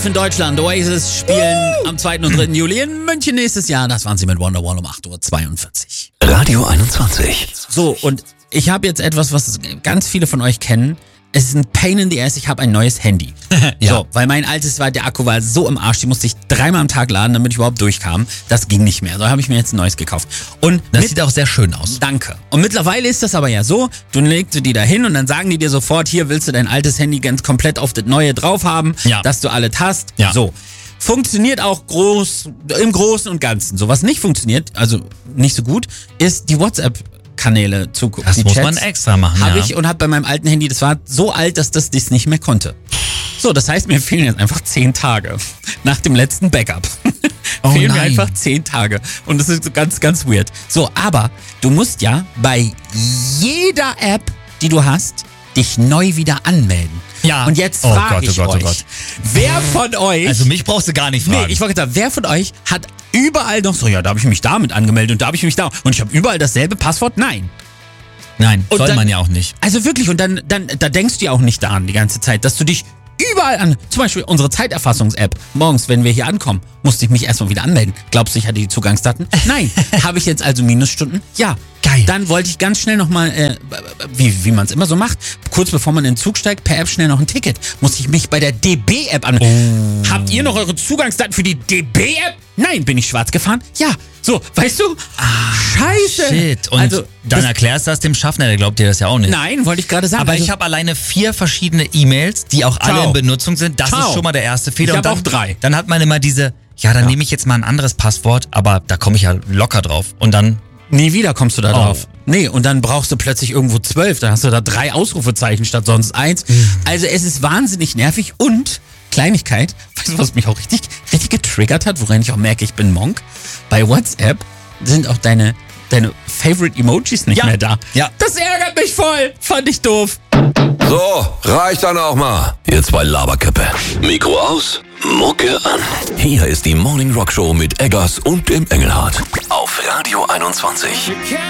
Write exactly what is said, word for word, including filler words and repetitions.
in Deutschland. Oasis spielen uh. am zweiten und dritten Juli in München nächstes Jahr. Das waren sie mit Wonderwall um acht Uhr zweiundvierzig. Radio einundzwanzig. So, und ich habe jetzt etwas, was ganz viele von euch kennen. Es ist ein Pain in the Ass, ich habe ein neues Handy. ja. So, weil mein altes war, der Akku war so im Arsch, die musste ich dreimal am Tag laden, damit ich überhaupt durchkam. Das ging nicht mehr. So habe ich mir jetzt ein neues gekauft. Und das mit, sieht auch sehr schön aus. Danke. Und mittlerweile ist das aber ja so, du legst du die da hin und dann sagen die dir sofort, hier willst du dein altes Handy ganz komplett auf das neue drauf haben, ja. dass du alles hast. Ja. So. Funktioniert auch groß, im Großen und Ganzen. So, was nicht funktioniert, also nicht so gut, ist die WhatsApp Kanäle zu gucken. Das muss Chats man extra machen, Habe ja. ich und habe bei meinem alten Handy, das war so alt, dass das dies nicht mehr konnte. So, das heißt, mir fehlen jetzt einfach zehn Tage nach dem letzten Backup. Oh fehlen mir nein. einfach zehn Tage. Und das ist so ganz, ganz weird. So, aber du musst ja bei jeder App, die du hast, dich neu wieder anmelden. Ja. Und jetzt Oh frage Gott, oh ich Gott, oh euch, Gott. wer von euch... Also mich brauchst du gar nicht fragen. Nee, ich wollte sagen, wer von euch hat überall noch so, ja, da habe ich mich damit angemeldet und da habe ich mich da... Und ich habe überall dasselbe Passwort? Nein. Nein, Und soll dann, man ja auch nicht. Also wirklich, und dann, dann da denkst du ja auch nicht daran die ganze Zeit, dass du dich überall an, zum Beispiel unsere Zeiterfassungs-App, morgens, wenn wir hier ankommen, musste ich mich erstmal wieder anmelden. Glaubst du, ich hatte die Zugangsdaten? Nein. Habe ich jetzt also Minusstunden? Ja. Geil. Dann wollte ich ganz schnell nochmal, äh, wie, wie man es immer so macht, kurz bevor man in den Zug steigt, per App schnell noch ein Ticket. Musste ich mich bei der D B-App anmelden. Oh. Habt ihr noch eure Zugangsdaten für die D B-App? Nein. Bin ich schwarz gefahren? Ja. So, weißt du? Ah, Scheiße. Shit. Und also, dann erklärst du das dem Schaffner, der glaubt dir das ja auch nicht. Nein, wollte ich gerade sagen. Aber also, ich habe alleine vier verschiedene E-Mails, die auch alle Ciao. in Benutzung sind. Das Ciao. ist schon mal der erste Fehler. Ich Und habe dann, auch drei. Dann hat man immer diese, ja, dann Ja. nehme ich jetzt mal ein anderes Passwort, aber da komme ich ja locker drauf. Und dann... Nie wieder kommst du da Oh. drauf. Nee, und dann brauchst du plötzlich irgendwo zwölf. Dann hast du da drei Ausrufezeichen statt sonst eins. Mhm. Also es ist wahnsinnig nervig und Kleinigkeit, weißt du, was mich auch richtig, richtig getriggert hat, woran ich auch merke, ich bin Monk? Bei WhatsApp sind auch deine, deine Favorite Emojis nicht Ja. mehr da. Ja. Das ärgert mich voll. Fand ich doof. So, reicht dann auch mal. Ihr zwei Laberköppe. Mikro aus, Mucke an. Hier ist die Morning Rock Show mit Eggers und dem Engelhardt. Auf Radio einundzwanzig.